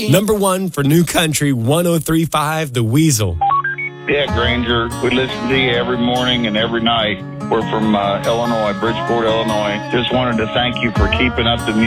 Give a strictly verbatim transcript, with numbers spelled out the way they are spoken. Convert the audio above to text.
Number one for New Country one oh three point five, The Weasel. Yeah, Granger, we listen to you every morning and every night. We're from uh, Illinois, Bridgeport, Illinois. Just wanted to thank you for keeping up the music.